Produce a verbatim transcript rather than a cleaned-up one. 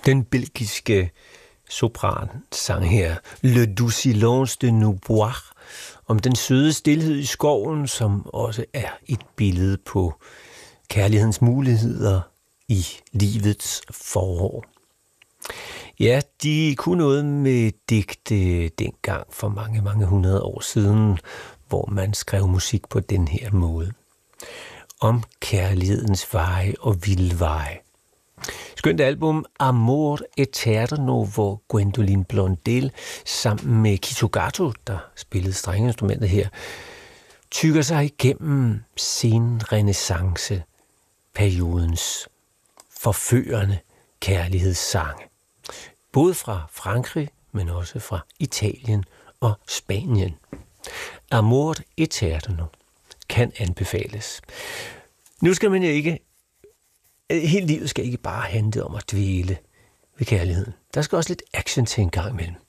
Den belgiske sopran sang her Le doux silence de nos bois, om den søde stilhed i skoven, som også er et billede på kærlighedens muligheder i livets forår. Ja, de kunne noget med digte dengang for mange, mange hundrede år siden, hvor man skrev musik på den her måde. Om kærlighedens veje og vildveje. Skønt album Amor Eterno, hvor Gwendoline Blondel sammen med Kitogato, der spillede strengeinstrumentet her, tykker sig igennem senrenæssance periodens forførende kærlighedssange. Både fra Frankrig, men også fra Italien og Spanien. Amor Eterno kan anbefales. Nu skal man jo ikke Hele livet skal ikke bare handle om at dvæle ved kærligheden. Der skal også lidt action til en gang imellem.